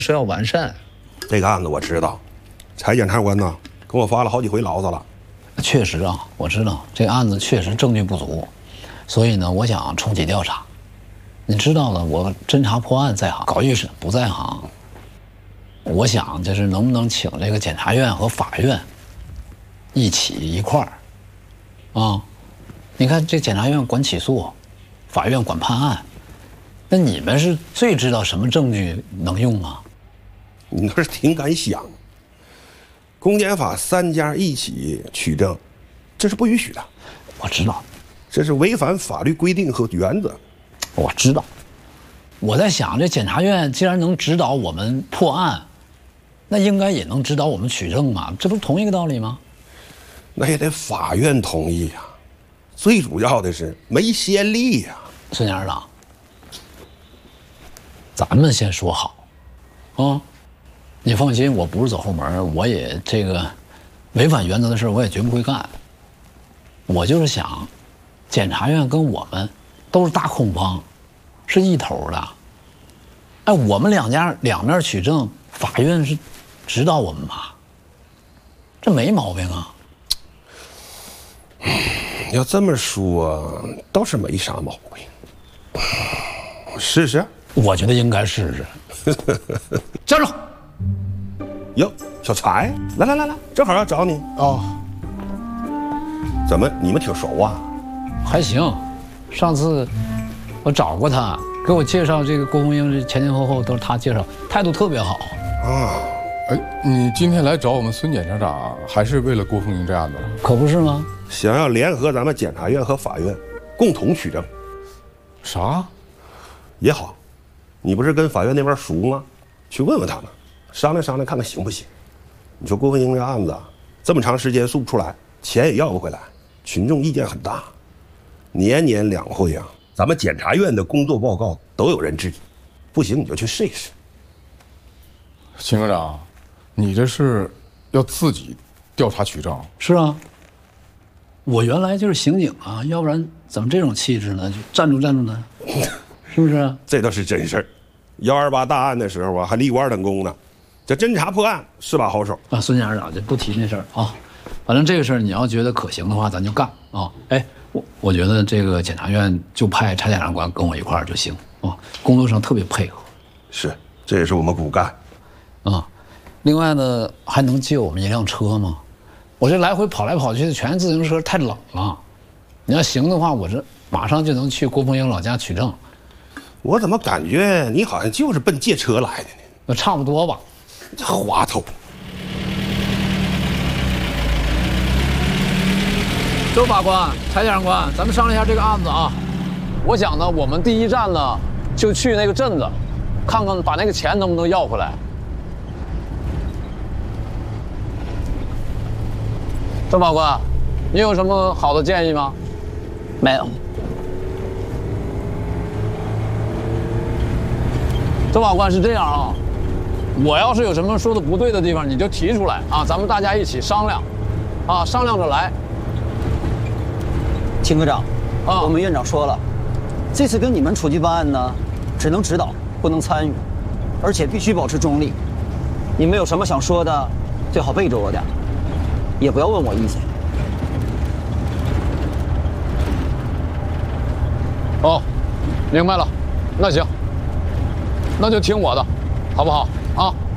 是要完善。 这个案子我知道，柴检察官呢跟我发了好几回牢子了。 确实啊，我知道这个案子确实证据不足，所以呢，我想重启调查。你知道了，我侦查破案在行，搞预审不在行。我想就是能不能请这个检察院和法院一块儿啊？你看这检察院管起诉，法院管判案，那你们是最知道什么证据能用啊？ 你那是挺敢想。公检法3家一起取证，这是不允许的。 我知道， 这是违反法律规定和原则。 我知道。我在想，这检察院既然能指导我们破案，那应该也能指导我们取证嘛？这不是同一个道理吗？ 那也得法院同意呀。最主要的是没先例呀。 孙检察长，咱们先说好，啊，你放心，我不是走后门，我也这个违反原则的事我也绝不会干。我就是想，检察院跟我们都是大控方，是一头的。哎，我们两面取证，法院是指导我们嘛，这没毛病啊。 要这么说，倒是没啥毛病。试试？ 我觉得应该试试。站住！ 哟，小柴，来，正好要找你哦。 怎么你们挺熟啊？ 还行，上次我找过他，给我介绍这个郭红英，这前后都是他介绍，态度特别好啊。 哎，你今天来找我们孙检察长，还是为了郭凤英这案子？ 可不是吗？ 想要联合咱们检察院和法院共同取证。 啥？ 也好，你不是跟法院那边熟吗？去问问他们，商量商量看看行不行。你说郭凤英这案子这么长时间诉不出来，钱也要不回来，群众意见很大，年年两会啊，咱们检察院的工作报告都有人质疑，不行你就去试一试。 秦科长，你这是要自己调查取证？ 是啊，我原来就是刑警啊，要不然怎么这种气质呢？就站住呢，是不是？ 这倒是真事儿。128大案的时候啊，还立过2等功呢。这侦查破案是把好手啊。孙检察长就不提那事儿啊，反正这个事儿你要觉得可行的话，咱就干啊。哎，我觉得这个检察院就派柴检察官跟我一块儿就行啊，工作上特别配合。 是，这也是我们骨干啊。另外呢，还能借我们一辆车吗？我这来回跑来跑去的全是自行车，太冷了。你要行的话，我这马上就能去郭凤英老家取证。 我怎么感觉你好像就是奔借车来的呢？ 那差不多吧。 这滑头。 周法官、柴检察官，咱们商量一下这个案子啊。我想呢，我们第一站呢，就去那个镇子，看看把那个钱能不能要回来。周法官，你有什么好的建议吗？ 没有。 周法官是这样啊，我要是有什么说的不对的地方，你就提出来啊，咱们大家一起商量，啊，商量着来。 秦科长，我们院长说了，这次跟你们出去办案呢，只能指导，不能参与，而且必须保持中立。你们有什么想说的，最好背着我点，也不要问我意见。 哦，明白了，那行。那就听我的，好不好啊？